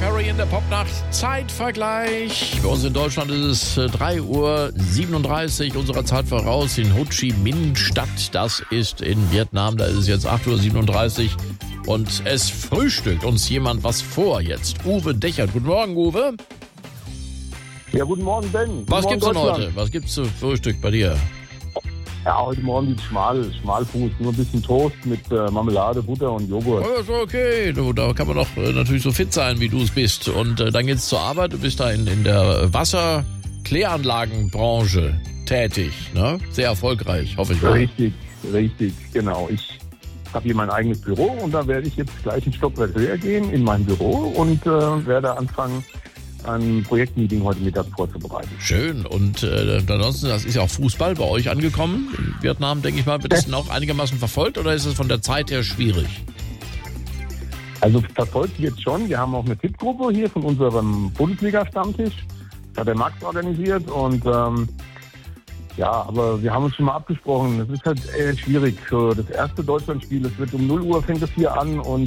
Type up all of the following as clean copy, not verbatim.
Perry in der Popnacht. Zeitvergleich. Bei uns in Deutschland ist es 3:37 Uhr unserer Zeit voraus in Ho Chi Minh Stadt. Das ist in Vietnam. Da ist es jetzt 8:37 Uhr. Und es frühstückt uns jemand was vor jetzt. Uwe Dechert. Guten Morgen, Uwe. Ja, guten Morgen, Ben. Was gibt's denn heute? Was gibt's zu Frühstück bei dir? Ja, heute Morgen gibt's Schmalfuß, nur ein bisschen Toast mit Marmelade, Butter und Joghurt. Oh, ist okay. Du, da kann man doch natürlich so fit sein, wie du es bist. Und dann geht's zur Arbeit. Du bist da in der Wasserkläranlagenbranche tätig, ne? Sehr erfolgreich, hoffe ich. Richtig, genau. Ich habe hier mein eigenes Büro und da werde ich jetzt gleich ein Stockwerk höher gehen in mein Büro und werde anfangen, ein Projektmeeting heute Mittag vorzubereiten. Schön. Und ansonsten, das ist ja auch Fußball bei euch angekommen. In Vietnam, denke ich mal, wird das denn auch einigermaßen verfolgt oder ist es von der Zeit her schwierig? Also verfolgt wird schon. Wir haben auch eine Tippgruppe hier von unserem Bundesliga-Stammtisch. Das hat der Max organisiert und ja, aber wir haben uns schon mal abgesprochen. Es ist halt schwierig. Für das erste Deutschlandspiel, es wird um 0 Uhr fängt das hier an und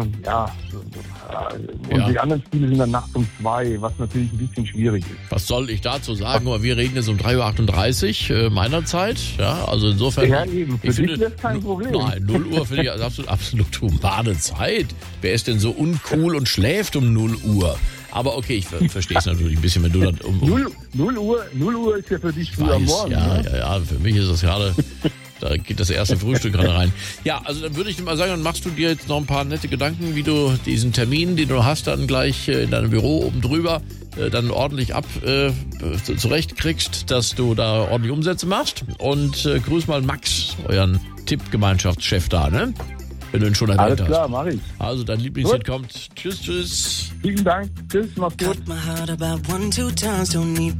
die anderen Spiele sind dann nachts um 2, was natürlich ein bisschen schwierig ist. Was soll ich dazu sagen? Aber wir reden jetzt um 3:38 Uhr meiner Zeit. Ja, also insofern. Ja, eben. Für dich ist das kein Problem. Nein, 0 Uhr finde ich absolut humane Zeit. Wer ist denn so uncool und schläft um 0 Uhr? Aber okay, ich verstehe es natürlich ein bisschen, wenn du dann 0 Uhr ist ja für dich früh am Morgen. Ja, für mich ist das gerade, da geht das erste Frühstück gerade rein. Ja, also dann würde ich mal sagen, dann machst du dir jetzt noch ein paar nette Gedanken, wie du diesen Termin, den du hast, dann gleich in deinem Büro oben drüber dann ordentlich zurechtkriegst, dass du da ordentlich Umsätze machst. Und grüß mal Max, euren Tippgemeinschaftschef da, ne? Wenn du ihn schon erwähnt hast. Alles klar, mach ich. Also dein Lieblingshit kommt. Tschüss. Vielen Dank. Tschüss, mach's gut.